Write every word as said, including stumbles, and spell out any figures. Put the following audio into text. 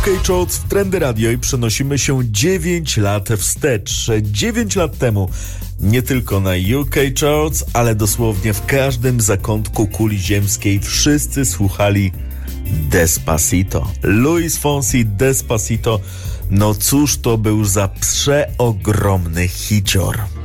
U K Charts w Trendy Radio i przenosimy się dziewięć lat wstecz. dziewięć lat temu nie tylko na U K Charts, ale dosłownie w każdym zakątku kuli ziemskiej wszyscy słuchali Despacito. Luis Fonsi, Despacito. No cóż to był za przeogromny hicior.